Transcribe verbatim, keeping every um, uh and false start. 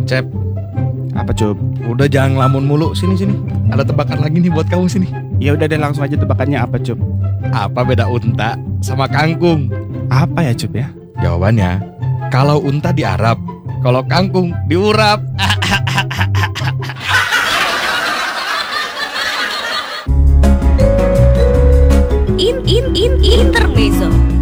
Cep, Apa Cup? udah jangan ngelamun mulu. Sini sini. Ada tebakan lagi nih buat kamu sini. Ya udah deh, langsung aja tebakannya apa Cup? Apa beda unta sama kangkung? Apa ya Cup ya? Jawabannya, kalau unta diarap, kalau kangkung diurap. In in in intermezzo.